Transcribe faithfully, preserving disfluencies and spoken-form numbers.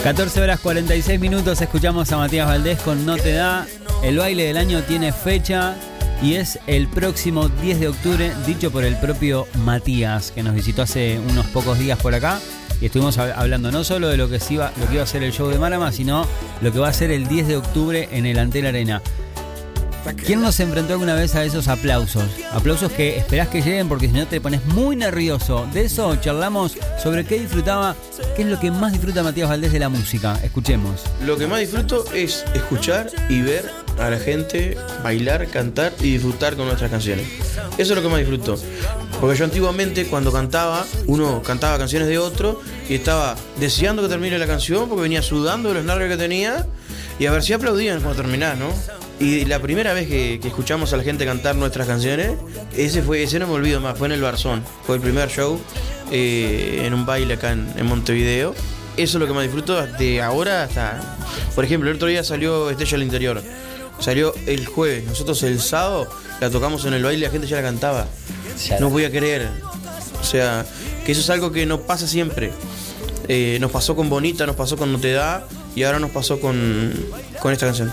catorce horas cuarenta y seis minutos, escuchamos a Matías Valdés con No Te Da. El baile del año tiene fecha y es el próximo diez de octubre, dicho por el propio Matías, que nos visitó hace unos pocos días por acá. Y estuvimos hablando no solo de lo que, se iba, lo que iba a ser el show de Marama, sino lo que va a ser el diez de octubre en el Antel Arena. ¿Quién nos enfrentó alguna vez a esos aplausos? Aplausos que esperás que lleguen porque si no te pones muy nervioso. De eso charlamos sobre qué disfrutaba, qué es lo que más disfruta Matías Valdés de la música. Escuchemos. Lo que más disfruto es escuchar y ver a la gente bailar, cantar y disfrutar con nuestras canciones. Eso es lo que más disfruto. Porque yo antiguamente cuando cantaba, uno cantaba canciones de otro y estaba deseando que termine la canción porque venía sudando de los nervios que tenía y a ver si aplaudían cuando terminaba, ¿no? Y la primera vez que, que escuchamos a la gente cantar nuestras canciones, ese fue, ese no me olvido más, fue en el Barzón. Fue el primer show eh, en un baile acá en, en Montevideo. Eso es lo que más disfruto de ahora hasta... Por ejemplo, el otro día salió Estrella al Interior. Salió el jueves. Nosotros el sábado la tocamos en el baile y la gente ya la cantaba. No voy a creer. O sea, que eso es algo que no pasa siempre. Eh, nos pasó con Bonita, nos pasó con No Te Da y ahora nos pasó con, con esta canción.